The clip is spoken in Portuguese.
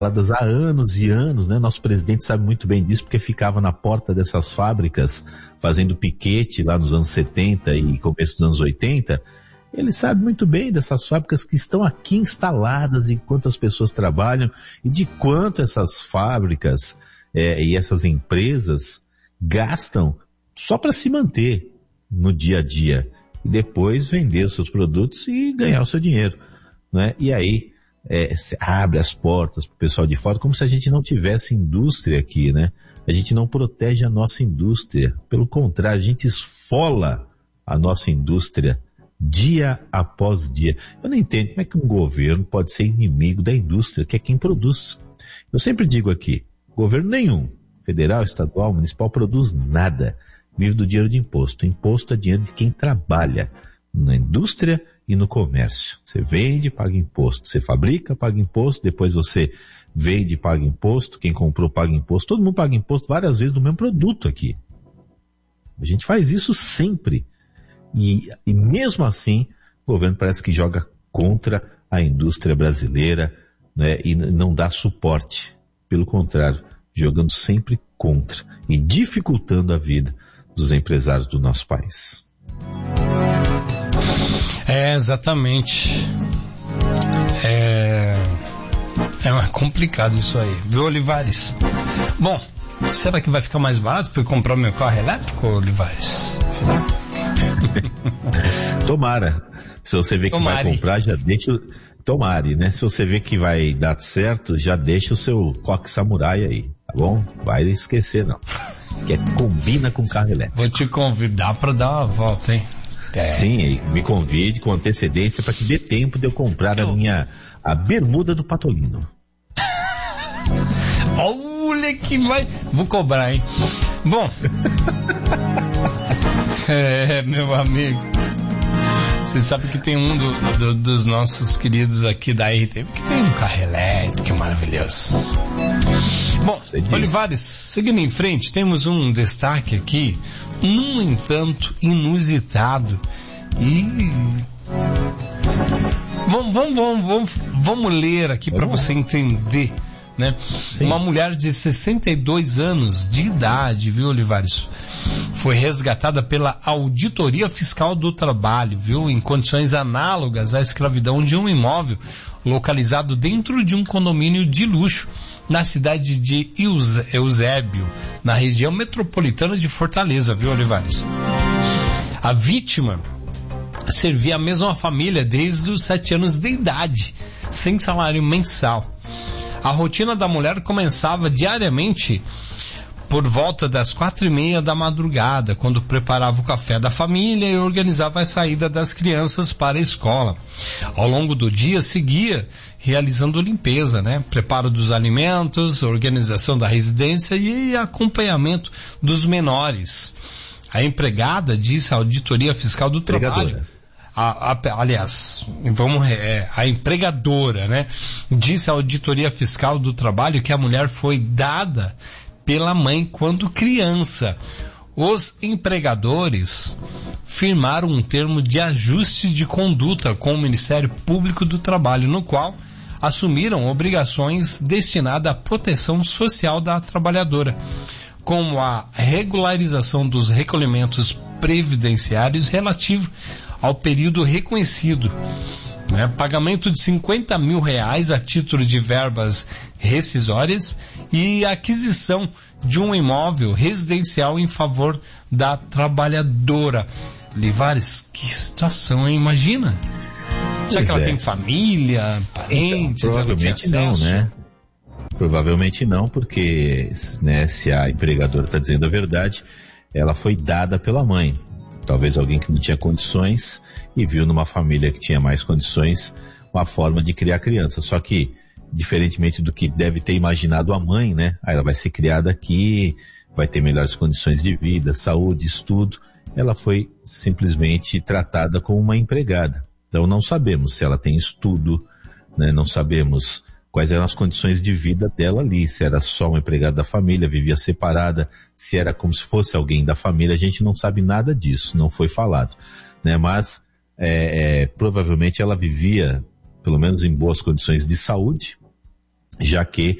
há anos e anos, né? Nosso presidente sabe muito bem disso, porque ficava na porta dessas fábricas fazendo piquete lá nos anos 70 e começo dos anos 80. Ele sabe muito bem dessas fábricas que estão aqui instaladas e quantas pessoas trabalham e de quanto essas fábricas e essas empresas gastam só para se manter no dia a dia e depois vender os seus produtos e ganhar o seu dinheiro, né? E aí se abre as portas para o pessoal de fora, como se a gente não tivesse indústria aqui, né? A gente não protege a nossa indústria, pelo contrário, a gente esfola a nossa indústria dia após dia. Eu não entendo como é que um governo pode ser inimigo da indústria, que é quem produz. Eu sempre digo aqui, governo nenhum, federal, estadual, municipal, produz nada. Vive do dinheiro de imposto. Imposto é dinheiro de quem trabalha na indústria e no comércio. Você vende, paga imposto. Você fabrica, paga imposto. Depois você vende, paga imposto. Quem comprou, paga imposto. Todo mundo paga imposto várias vezes do mesmo produto aqui. A gente faz isso sempre. E mesmo assim, o governo parece que joga contra a indústria brasileira, né, e não dá suporte. Pelo contrário, jogando sempre contra e dificultando a vida dos empresários do nosso país. Exatamente. É complicado isso aí, viu, Olivares? Bom, será que vai ficar mais barato para eu comprar meu carro elétrico, Olivares? Tomara. Se você vê que Tomare. vai comprar, já deixa... Tomare, né? Se você vê que vai dar certo, já deixa o seu coque samurai aí, tá bom? Vai esquecer, não. Que combina com carro elétrico. Vou te convidar para dar uma volta, hein? Sim, me convide com antecedência para que dê tempo de eu comprar a bermuda do Patolino. Olha que vai... Vou cobrar, hein? Bom... meu amigo, você sabe que tem um dos nossos queridos aqui da RTV que tem um carro elétrico maravilhoso. Bom, Olivares, seguindo em frente, temos um destaque aqui, no entanto, inusitado. E vamos ler aqui para você entender, né? Sim. Uma mulher de 62 anos de idade, viu, Olivares? Foi resgatada pela Auditoria Fiscal do Trabalho, viu? Em condições análogas à escravidão de um imóvel localizado dentro de um condomínio de luxo na cidade de Eusébio, na região metropolitana de Fortaleza, viu, Olivares? A vítima servia a mesma família desde os 7 anos de idade, sem salário mensal. A rotina da mulher começava diariamente por volta das 4:30 da madrugada, quando preparava o café da família e organizava a saída das crianças para a escola. Ao longo do dia, seguia realizando limpeza, né? Preparo dos alimentos, organização da residência e acompanhamento dos menores. A empregada disse à Auditoria Fiscal do Trabalho... A empregadora, né? Disse à Auditoria Fiscal do Trabalho que a mulher foi dada pela mãe quando criança. Os empregadores firmaram um termo de ajuste de conduta com o Ministério Público do Trabalho, no qual assumiram obrigações destinadas à proteção social da trabalhadora, como a regularização dos recolhimentos previdenciários relativo ao período reconhecido, né? Pagamento de R$50 mil a título de verbas rescisórias e aquisição de um imóvel residencial em favor da trabalhadora. Olivares, que situação, hein? Imagina. Será que ela tem família, parentes? Então, provavelmente não, né? Provavelmente não, porque, né, se a empregadora está dizendo a verdade, ela foi dada pela mãe. Talvez alguém que não tinha condições e viu numa família que tinha mais condições uma forma de criar criança. Só que, diferentemente do que deve ter imaginado a mãe, né? Ela vai ser criada aqui, vai ter melhores condições de vida, saúde, estudo. Ela foi simplesmente tratada como uma empregada. Então não sabemos se ela tem estudo, né? Não sabemos quais eram as condições de vida dela ali, se era só uma empregada da família, vivia separada, se era como se fosse alguém da família, a gente não sabe nada disso, não foi falado, né? Mas provavelmente ela vivia, pelo menos em boas condições de saúde, já que